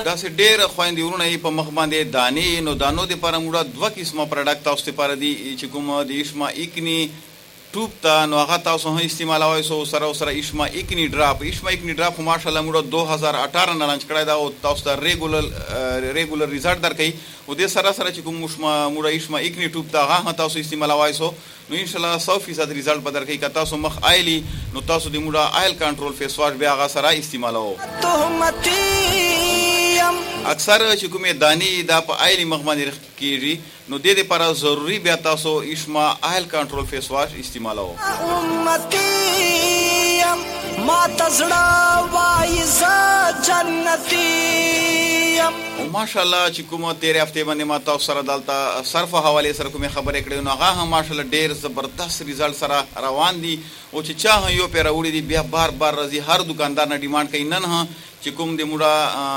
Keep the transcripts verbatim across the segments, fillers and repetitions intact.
داسې ډېر خویندې ورونه یې په مخ باندې دانې نو دانو دپاره موږ دوه قسمه پروډکټ تاسو دپاره دي چې کوم د اشما ایکني ټوب ته نو هغه تاسو هم استعمالوئ سو سره سره اشما ایکني ډراپ اشما ایکني ډراپ خو ماشاءالله موږ دو هزار اٹھارہ نه لانچ کړی دا او تاسو ته ریګولر ریګولر ریزلټ درکوي او دې سره سره چې کوم موږ اشما ایکني ټوب ته هغه هم تاسو استعمالوئ سو نو انشاءالله سو فیصد ریزلټ به درکوي که تاسو مخ آیلی نو تاسو د موږ آیل کنټرول فیس واش بیا هغه سره استعمالوو اکثر چې کومې دانې دا په آیلي مخ باندې کېږي نو دې دپاره ضروري بیا تاسو اشما آیل کنټرول فیس واش استعمالوو ماشاءالله چې کومه تیرې هفتې باندې ما تاسو سره دلته صرف حوالې سره کومې خبرې کړې نو هغه هم ماشاءالله ډېر زبردست ریزلټ سره روان دي او چې چا هم یو پې راوړي دي بیا بار بار راځي هر دکاندار نه ډیمانډ کوي نن هم چې کوم د موږ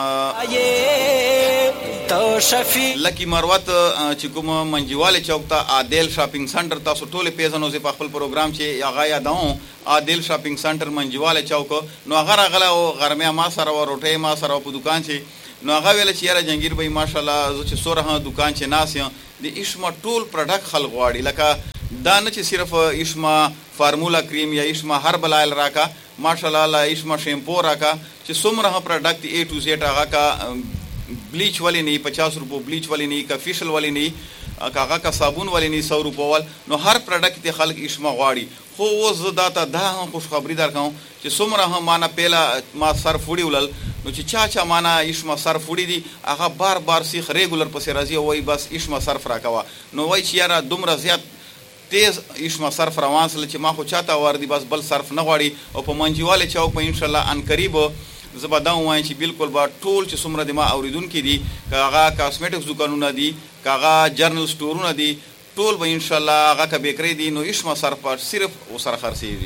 لکی مروت چې کوم منجیواله چوک ته عادل شاپینګ سنټر تاسو ټولې پیژنو زه په خپل پروګرام چې هغه یادوم عادل شاپینګ سنټر منجیواله چوک نو هغه راغله او غرمه ما سره و روټۍ ما سره په دکان چې نو هغه ویل چې یاره جنګیر بھائی ماشاءالله زه چې سوره دکان چې ناس یم د اشما ټول پروډکټ خلک غواړي لکه دا نه چې صرف اشما فارمولا کریم یا اشما هربل آیل راکا ماشاءالله لا اشما شیمپو راکا چې څومره پروډکټ اے ټو زیډ هغه کا بلیچ والی نہیں پچاس روپو بلیچ والی نہیں کا فیشل والی نہیں کاغا کا صابون والی نہیں سو روپو وال نو هر پروډکټ ته خلک اشما غواړي خو اوس زه دا ته دا هم خوشخبري درکوم چې څومره هم مانه پیله ما سر فوړي ولل نو چې چا چا مانه اشما سر فوړي دي هغه بار بار سیخ ریګولر پسې راځي او وایي بس اشما صرف راکوه نو وایي چې یاره دومره زیات تیز اشما صرف روان سله چې ما خو چاته وردي بس بل صرف نه غواړي او په منجیواله چوک په انشاءالله ان قریب زه به دا ووایم چې بالکل به ټول چې څومره د ما اورېدونکي دي که هغه کاسمیټکس دوکانونه دي که هغه جرنل سټورونه دي ټول به انشاءالله هغه که بیکرۍ دي نو اشما صرف به صرف ورسره خرڅېږي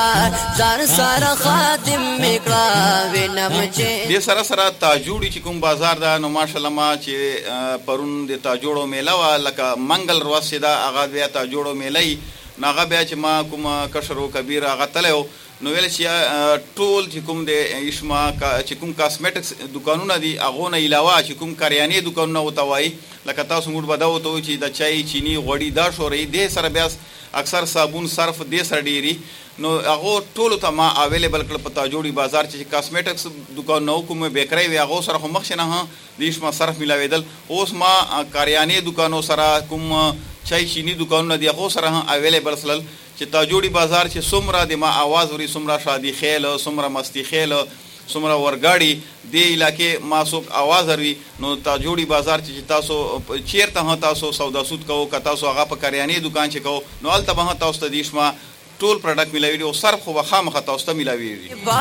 دې سره سره تاجوړي چې کوم بازار ده نو ماشاءالله ما چې پرون د تاجوړو میله وه لکه منګل ورځ چې ده هغه بیا تاجوړو میله وي نو هغه بیا چې ما کوم کشر و کبیر هغه تلی و نو ویل چې ټول چې کوم د اشما چې کوم کاسمیټکس دکانونه دي هغو نه علاوه چې کوم کریانې دکانونه ورته وایي لکه تاسو موږ به دا ورته وایو چې د چای چیني غوړي دا شورئ دې سره بیا اکثر صابون صرف دې سره ډېري نو هغو ټولو ته ما اویلیبل کړل په تاجوړي بازار چې کاسمیټکس دکانونه کوم بیکرۍ وي هغو سره خو مخکې نه هم د اشما صرف میلاوېدل اوس ما کریانې دکانو سره کوم چای چینی دکانونه دي هغو سره هم اویلیبل سلل چې تاجوړي بازار چې څومره د ما आवाज وري څومره شادي خیل څومره مستی خیل څومره ورګاړي دې علاقې ما څوک आवाज وري نو تاجوړي بازار چې تاسو چیرته هم تاسو سودا سود کوو که تاسو هغه په کریانې دکان چې کوو نو هلته به هم تاسو ته د اشما ټول پروډکټ میلاویږي او صرف خو به خامخا تاسو ته میلاویږي